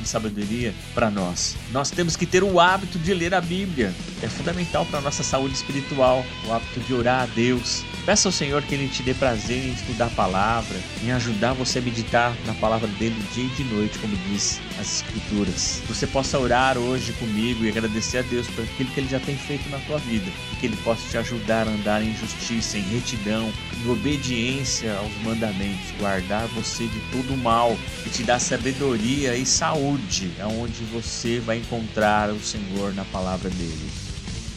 de sabedoria para nós. Nós temos que ter o hábito de ler a Bíblia. É fundamental para a nossa saúde espiritual, o hábito de orar a Deus. Peça ao Senhor que Ele te dê prazer em estudar a palavra, em ajudar você a meditar na palavra dele dia e de noite, como diz as Escrituras. Que você possa orar hoje comigo e agradecer a Deus por aquilo que Ele já tem feito na tua vida. E que Ele possa te ajudar a andar em justiça, em retidão, em obediência aos mandamentos, guardar você de todo o mal e te dar sabedoria e saúde, aonde você vai encontrar o Senhor na palavra dele.